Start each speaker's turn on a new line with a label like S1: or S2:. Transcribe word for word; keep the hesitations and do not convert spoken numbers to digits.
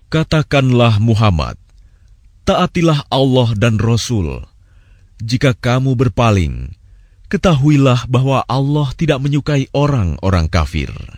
S1: Katakanlah Muhammad, taatilah Allah dan Rasul. Jika kamu berpaling, ketahuilah bahwa Allah tidak menyukai orang-orang kafir.